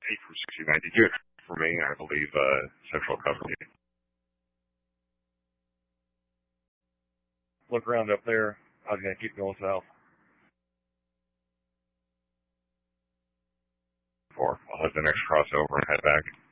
8 from 69. Did you for me? I believe Central covered. Look around up there. I was going to keep going south. 4. I'll have the next crossover and head back.